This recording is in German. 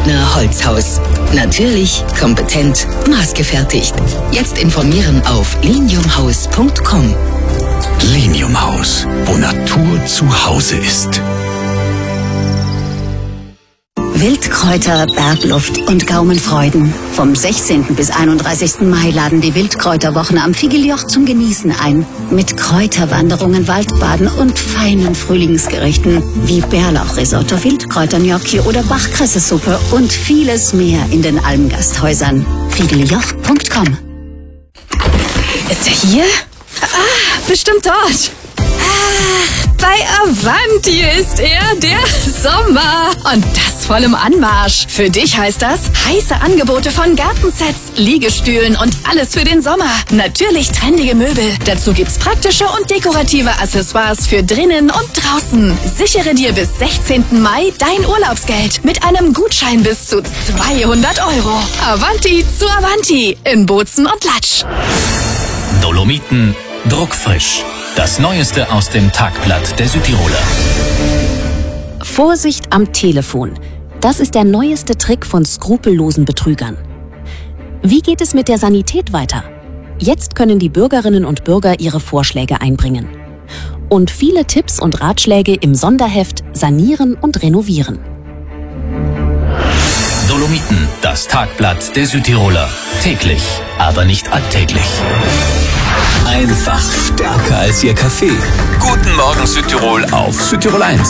Lindner Holzhaus. Natürlich, kompetent, maßgefertigt. Jetzt informieren auf liniumhaus.com. Liniumhaus, wo Natur zu Hause ist. Wildkräuter, Bergluft und Gaumenfreuden. Vom 16. bis 31. Mai laden die Wildkräuterwochen am Figeljoch zum Genießen ein. Mit Kräuterwanderungen, Waldbaden und feinen Frühlingsgerichten wie Bärlauchrisotto, Wildkräutergnocchi oder Bachkressesuppe und vieles mehr in den Almgasthäusern. Figeljoch.com. Ist er hier? Ah, bestimmt dort. Ach, bei Avanti ist er, der Sommer. Und das voll im Anmarsch. Für dich heißt das heiße Angebote von Gartensets, Liegestühlen und alles für den Sommer. Natürlich trendige Möbel. Dazu gibt's praktische und dekorative Accessoires für drinnen und draußen. Sichere dir bis 16. Mai dein Urlaubsgeld mit einem Gutschein bis zu 200 €. Avanti zu Avanti in Bozen und Latsch. Dolomiten druckfrisch. Das Neueste aus dem Tagblatt der Südtiroler. Vorsicht am Telefon. Das ist der neueste Trick von skrupellosen Betrügern. Wie geht es mit der Sanität weiter? Jetzt können die Bürgerinnen und Bürger ihre Vorschläge einbringen. Und viele Tipps und Ratschläge im Sonderheft Sanieren und Renovieren. Dolomiten, das Tagblatt der Südtiroler. Täglich, aber nicht alltäglich. Einfach stärker als Ihr Kaffee. Guten Morgen Südtirol auf Südtirol 1.